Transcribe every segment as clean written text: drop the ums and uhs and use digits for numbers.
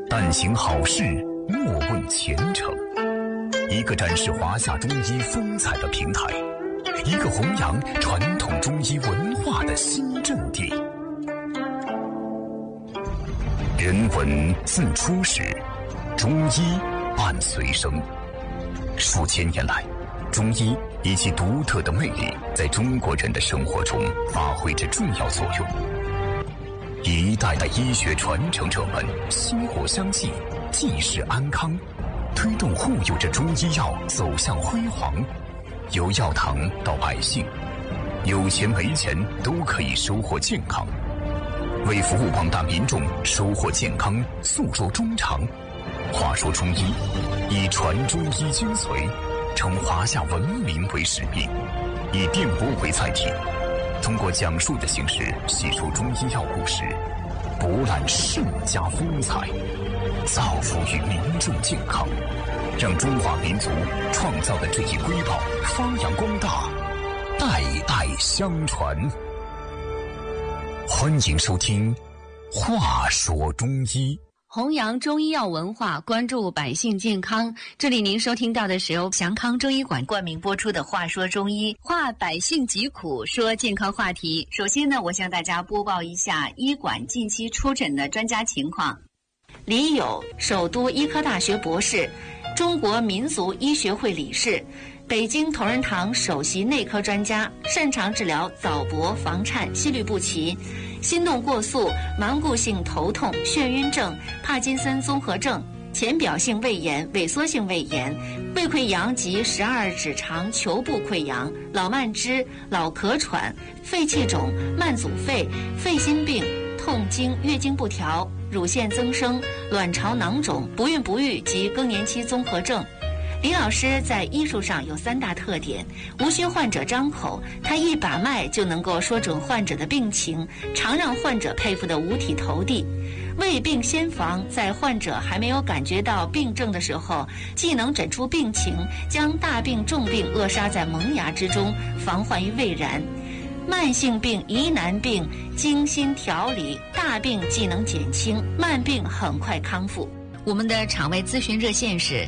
但行好事，莫问前程。一个展示华夏中医风采的平台，一个弘扬传统中医文化的新阵地。人文自初始，中医伴随生。数千年来，中医以其独特的魅力，在中国人的生活中发挥着重要作用。一代代医学传承者们薪火相继，济世安康，推动护佑着中医药走向辉煌。由药堂到百姓，有钱没钱都可以收获健康。为服务广大民众收获健康，诉说衷肠。话说中医，以传中医精髓，称华夏文明为使命，以电波为载体，通过讲述的形式细说中医药故事，博览圣家风采，造福于民众健康，让中华民族创造的这一瑰宝发扬光大，代代相传。欢迎收听《话说中医》， 弘扬中医药文化，关注百姓健康。这里您收听到的是由祥康中医馆冠名播出的《话说中医》，话百姓疾苦，说健康话题。首先呢，我向大家播报一下医馆近期出诊的专家情况。李友，首都医科大学博士，中国民族医学会理事，北京同仁堂首席内科专家，擅长治疗早搏、房颤、心律不齐、心动过速、顽固性头痛、眩晕症、帕金森综合症、浅表性胃炎、萎缩性胃炎、胃溃疡及12指肠球部溃疡、老慢支、老咳喘、肺气肿、慢阻肺、肺心病、痛经、月经不调、乳腺增生、卵巢囊肿、不孕不育及更年期综合症。李老师在医术上有3大特点：无需患者张口，他一把脉就能够说准患者的病情，常让患者佩服得五体投地。未病先防，在患者还没有感觉到病症的时候，既能诊出病情，将大病重病扼杀在萌芽之中，防患于未然。慢性病、疑难病精心调理，大病既能减轻，慢病很快康复。我们的场外咨询热线是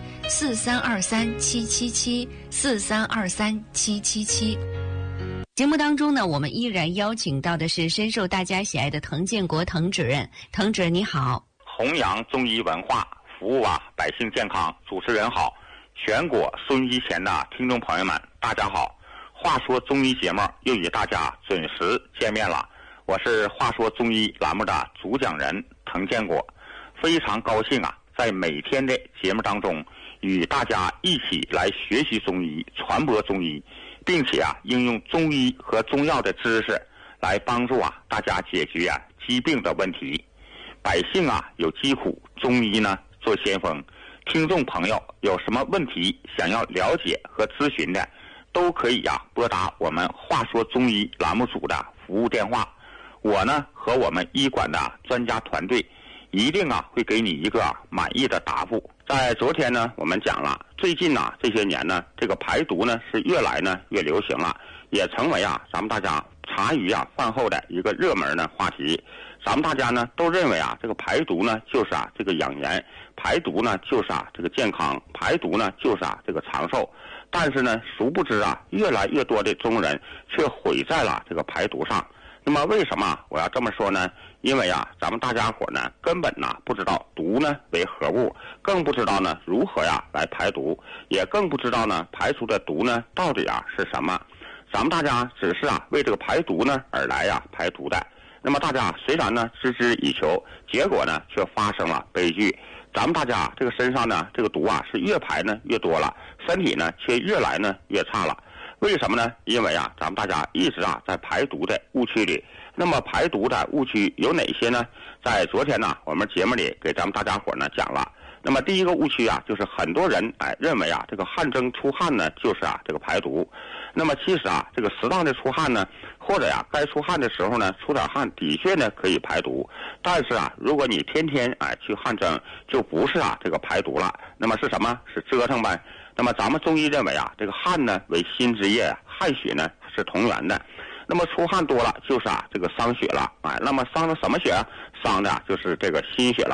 43237774323777。节目当中呢，我们依然邀请到的是深受大家喜爱的滕建国滕主任。滕主任你好。 弘扬中医文化，服务百姓健康。主持人好，全国收音机前的听众朋友们大家好。话说中医节目又与大家准时见面了，我是话说中医栏目的主讲人滕建国，非常高兴在每天的节目当中与大家一起来学习中医，传播中医，并且应用中医和中药的知识来帮助大家解决疾病的问题。百姓有疾苦，中医呢做先锋。听众朋友有什么问题想要了解和咨询的，都可以拨打我们话说中医栏目组的服务电话，我呢和我们医馆的专家团队一定会给你一个满意的答复。在昨天呢，我们讲了，最近这些年呢，这个排毒呢是越来呢越流行了，也成为咱们大家茶余饭后的一个热门的话题。咱们大家呢都认为这个排毒呢就是这个养颜，排毒呢就是这个健康，排毒呢就是这个长寿。但是呢，殊不知越来越多的中人却毁在了这个排毒上。那么为什么我要这么说呢？因为咱们大家伙呢根本不知道毒呢为何物，更不知道呢如何来排毒，也更不知道呢排出的毒呢到底是什么。咱们大家只是为这个排毒呢而来排毒的。那么大家虽然呢孜孜以求，结果呢却发生了悲剧。咱们大家这个身上呢这个毒是越排呢越多了，身体呢却越来呢越差了。为什么呢？因为咱们大家一直在排毒的误区里。那么排毒的误区有哪些呢？在昨天呢我们节目里给咱们大家伙呢讲了。那么第一个误区就是很多人认为这个汗蒸出汗呢就是这个排毒。那么其实这个适当的出汗呢，或者该出汗的时候呢出点汗，的确呢可以排毒。但是如果你天天去汗蒸，就不是这个排毒了，那么是什么？是折腾呗。那么咱们中医认为这个汗呢为心之液，汗血呢是同源的。那么出汗多了就是这个伤血了，那么伤的什么血？伤的就是这个心血了。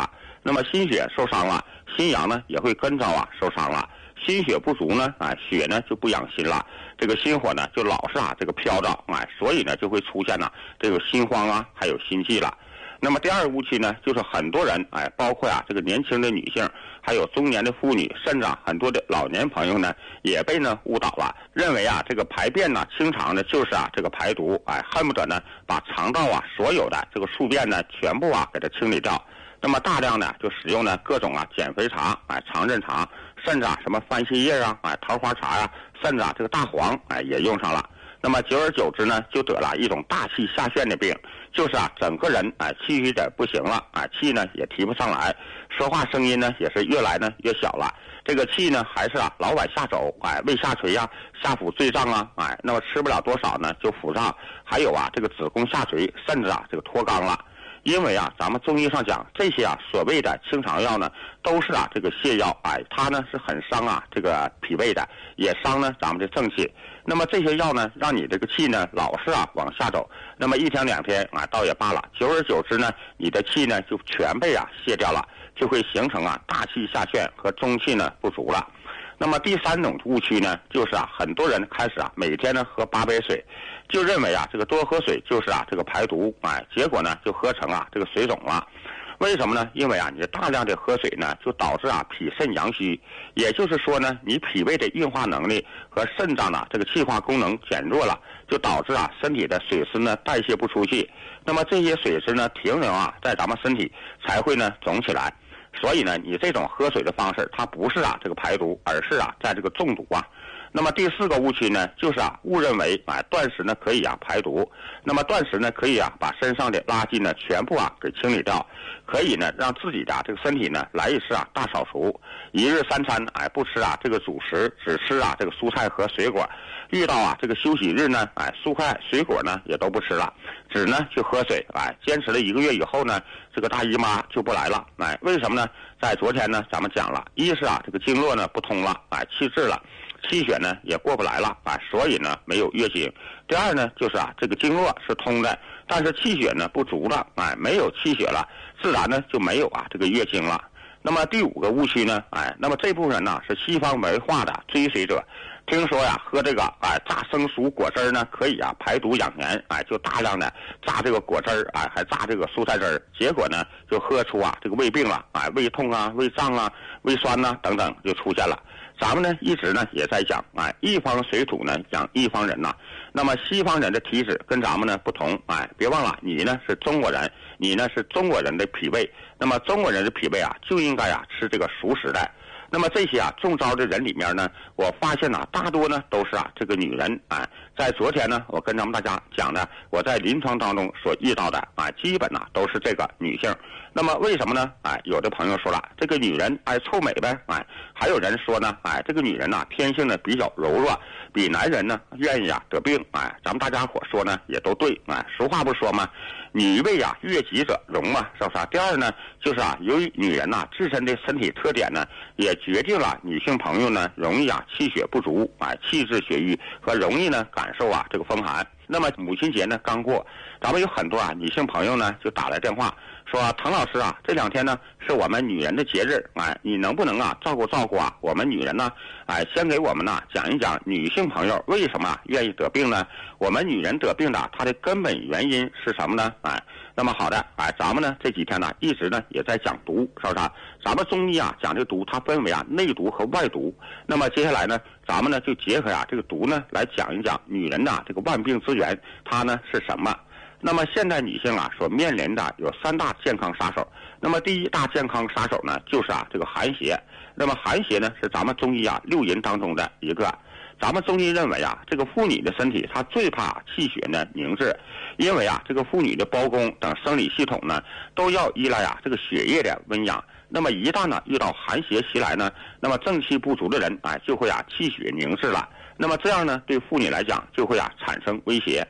那么心血受伤了，心阳呢也会跟着受伤了。心血不足呢，血呢就不养心了，这个心火呢就老是这个飘着，所以呢就会出现这个心慌还有心悸了。那么第二个误区呢，就是很多人包括这个年轻的女性，还有中年的妇女，甚至很多的老年朋友呢，也被误导了，认为这个排便清肠呢就是这个排毒，恨不得呢把肠道所有的这个宿便呢全部给它清理掉。那么大量的就使用各种减肥茶，肠镇茶，甚至什么番泻叶桃花茶甚至这个大黄也用上了。那么久而久之呢，就得了一种大气下陷的病，就是整个人气虚的不行了，气呢也提不上来，说话声音呢也是越来呢越小了。这个气呢还是老往下走，胃下垂下腹坠胀那么吃不了多少呢就腹胀，还有这个子宫下垂，甚至这个脱肛了。因为咱们中医上讲，这些所谓的清肠药呢，都是这个泻药，它呢是很伤这个脾胃的，也伤呢咱们的正气。那么这些药呢，让你这个气呢老是往下走，那么一天两天倒也罢了，久而久之呢，你的气呢就全被泄掉了，就会形成大气下陷和中气呢不足了。那么第三种误区呢，就是很多人开始每天呢喝8杯水，就认为这个多喝水就是这个排毒，结果呢就喝成这个水肿了。为什么呢？因为你大量的喝水呢，就导致脾肾阳虚，也就是说呢，你脾胃的运化能力和肾脏的这个气化功能减弱了，就导致身体的水湿呢代谢不出去，那么这些水湿呢停留在咱们身体才会呢肿起来。所以呢，你这种喝水的方式，它不是这个排毒，而是在这个中毒那么第四个误区呢，就是误认为断食呢可以排毒，那么断食呢可以把身上的垃圾呢全部给清理掉，可以呢让自己的这个身体呢来一次大扫除，一日3餐不吃这个主食，只吃这个蔬菜和水果，遇到这个休息日呢蔬菜水果呢也都不吃了，只呢去喝水，坚持了1个月以后呢，这个大姨妈就不来了，为什么呢？在昨天呢咱们讲了，一是这个经络呢不通了，气滞了，气血呢也过不来了，所以呢没有月经。第二呢，就是这个经络是通的，但是气血呢不足了，没有气血了，自然呢就没有这个月经了。那么第5个误区呢，那么这部分人呢是西方文化的追随者，听说喝这个榨生熟果汁呢可以排毒养颜，就大量的榨这个果汁还榨这个蔬菜汁，结果呢就喝出这个胃病了，胃痛胃胀胃酸等等就出现了。咱们呢一直呢也在讲一方水土呢养一方人那么西方人的体质跟咱们呢不同，别忘了你呢是中国人，你呢是中国人的脾胃，那么中国人的脾胃就应该吃这个熟食的。那么这些中招的人里面呢，我发现大多呢都是这个女人在昨天呢我跟咱们大家讲的，我在临床当中所遇到的基本都是这个女性。那么为什么呢？有的朋友说了，这个女人臭美呗，还有人说呢，这个女人天性呢比较柔弱，比男人呢愿意得病，咱们大家伙说呢也都对，俗话不说嘛，女为悦己者容嘛，是不是？第二呢，就是由于女人自身的身体特点呢，也决定了女性朋友呢容易气血不足，气滞血瘀和容易呢感受这个风寒。那么母亲节呢刚过，咱们有很多女性朋友呢就打来电话说，滕老师这2天呢是我们女人的节日，你能不能照顾我们女人呢？先给我们讲一讲女性朋友为什么愿意得病呢？我们女人得病的它的根本原因是什么呢？那么好的，咱们呢这几天呢一直呢也在讲毒，是不是？咱们中医讲这个毒，它分为内毒和外毒。那么接下来呢，咱们呢就结合这个毒呢来讲一讲女人这个万病之源，它呢是什么？那么现代女性所面临的有3大健康杀手。那么第1大健康杀手呢，就是这个寒邪。那么寒邪呢是咱们中医6淫当中的一个。咱们中医认为这个妇女的身体她最怕气血呢凝滞，因为这个妇女的胞宫等生理系统呢都要依赖这个血液的温养。那么一旦呢遇到寒邪袭来呢，那么正气不足的人就会气血凝滞了。那么这样呢对妇女来讲就会产生威胁。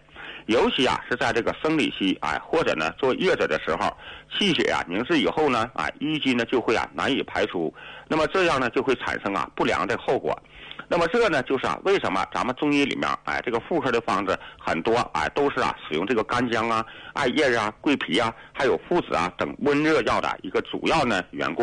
尤其是在这个生理期或者呢坐月子的时候，气血凝滞以后呢淤积呢就会难以排出，那么这样呢就会产生不良的后果。那么这呢就是为什么咱们中医里面这个妇科的方子很多都是使用这个干姜艾叶桂皮还有附子等温热药的一个主要呢缘故。